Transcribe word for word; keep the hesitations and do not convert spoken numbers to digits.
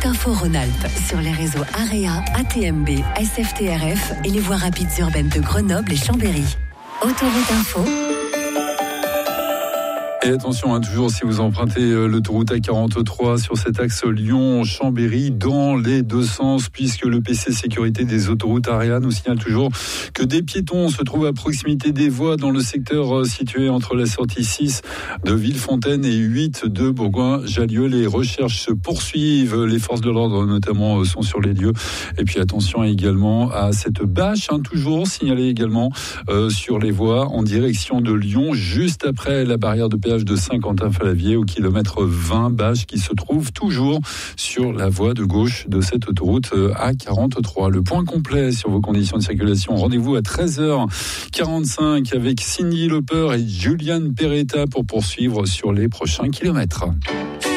Autoroute Info Rhône-Alpes sur les réseaux AREA, A T M B, S F T R F et les voies rapides urbaines de Grenoble et Chambéry. Autoroute Info. Et attention, hein, toujours si vous empruntez euh, l'autoroute A quarante-trois sur cet axe Lyon-Chambéry dans les deux sens, puisque le P C Sécurité des autoroutes AREA nous signale toujours que des piétons se trouvent à proximité des voies dans le secteur euh, situé entre la sortie six de Villefontaine et huit de Bourgoin-Jallieu. Les recherches se poursuivent, les forces de l'ordre notamment euh, sont sur les lieux. Et puis attention également à cette bâche, hein, toujours signalée également euh, sur les voies en direction de Lyon, juste après la barrière de péage de Saint-Quentin-Fallavier au kilomètre vingt, bâche qui se trouve toujours sur la voie de gauche de cette autoroute A quarante-trois. Le point complet sur vos conditions de circulation, rendez-vous à treize heures quarante-cinq avec Cindy Lauper et Julian Peretta pour poursuivre sur les prochains kilomètres.